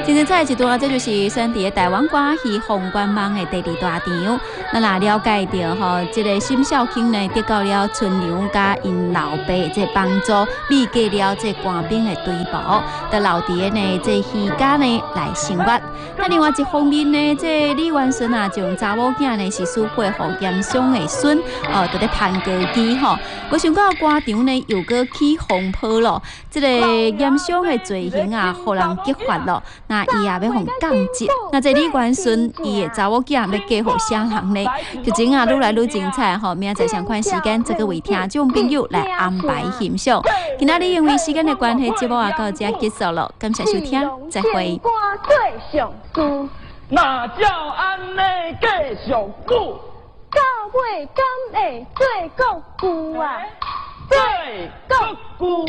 真精彩一段，这就是选伫台湾歌戏红冠梦的第二大场。咱若了解到吼，这个沈小卿呢得到了春娘甲因老爸这帮助，秘过了这官兵的追捕，得留伫呢这戏家呢来生活。那另外一方面呢，这李元顺啊，将查某囝呢是许配互严嵩的孙，就咧攀高机吼。我想到歌场呢又搁起风波咯，这个严嵩的罪行啊，互人激发咯。那伊也要互降级。那这李元顺伊的查某囝要嫁互啥人呢？剧情啊，愈来愈精彩吼！明仔载相关时间，再个为听众朋友来安排欣赏。今仔日因为时间的关系，节目也到这结束了，感谢收听，再会。 那照安尼继续久， 到尾敢会做国父啊？ 做国父。